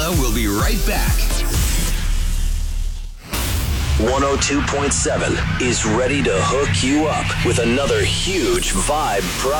will be right back. 102.7 is ready to hook you up with another huge Vibe Pride